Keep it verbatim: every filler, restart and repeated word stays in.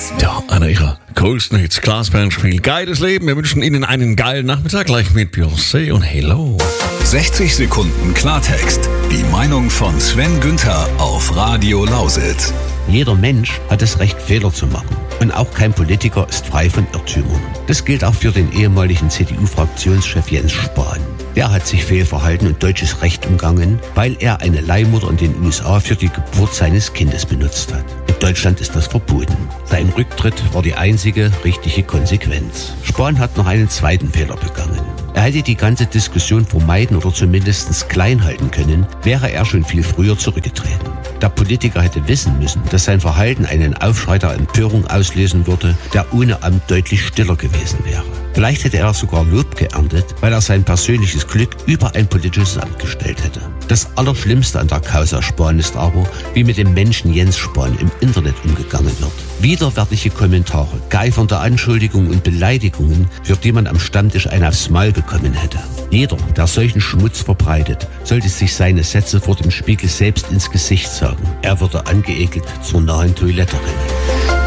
Ja, einer ihrer größten Hits. Glasband spielt Geiles Leben. Wir wünschen Ihnen einen geilen Nachmittag gleich mit Beyoncé und Hello. sechzig Sekunden Klartext. Die Meinung von Sven Günther auf Radio Lausitz. Jeder Mensch hat das Recht, Fehler zu machen. Und auch kein Politiker ist frei von Irrtümern. Das gilt auch für den ehemaligen C D U-Fraktionschef Jens Spahn. Der hat sich fehlverhalten und deutsches Recht umgangen, weil er eine Leihmutter in den U S A für die Geburt seines Kindes benutzt hat. In Deutschland ist das verboten. Sein Rücktritt war die einzige richtige Konsequenz. Spahn hat noch einen zweiten Fehler begangen. Er hätte die ganze Diskussion vermeiden oder zumindest klein halten können, wäre er schon viel früher zurückgetreten. Der Politiker hätte wissen müssen, dass sein Verhalten einen Aufschrei der Empörung auslösen würde, der ohne Amt deutlich stiller gewesen wäre. Vielleicht hätte er sogar Lob geerntet, weil er sein persönliches Glück über ein politisches Amt gestellt hätte. Das Allerschlimmste an der Causa Spahn ist aber, wie mit dem Menschen Jens Spahn im Internet umgegangen wird. Widerwärtige Kommentare, geifernde Anschuldigungen und Beleidigungen, für die man am Stammtisch einen aufs Maul bekommen hätte. Jeder, der solchen Schmutz verbreitet, sollte sich seine Sätze vor dem Spiegel selbst ins Gesicht sagen. Er würde angeekelt zur nahen Toilette rennen.